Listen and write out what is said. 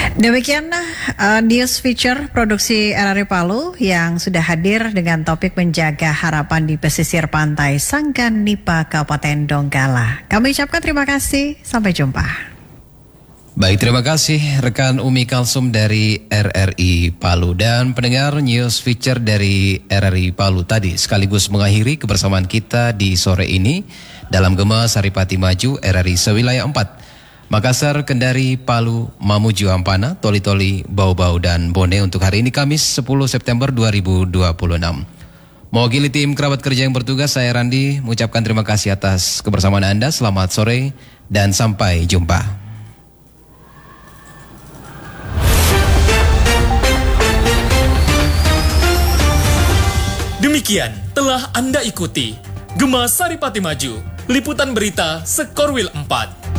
Demikian news feature produksi RRI Palu yang sudah hadir dengan topik menjaga harapan di pesisir pantai Sanggan Nipa Kabupaten Donggala. Kami ucapkan terima kasih, sampai jumpa. Baik, terima kasih rekan Umi Kalsum dari RRI Palu. Dan pendengar, news feature dari RRI Palu tadi sekaligus mengakhiri kebersamaan kita di sore ini dalam Gema Saripati Maju RRI sewilayah 4. Makassar, Kendari, Palu, Mamuju, Ampana, Toli-Toli, Bau-Bau, dan Bone untuk hari ini Kamis 10 September 2026. Mewakili tim kerabat kerja yang bertugas, saya Randi mengucapkan terima kasih atas kebersamaan Anda. Selamat sore dan sampai jumpa. Demikian telah Anda ikuti Gema Saripati Maju, liputan berita Sekorwil 4.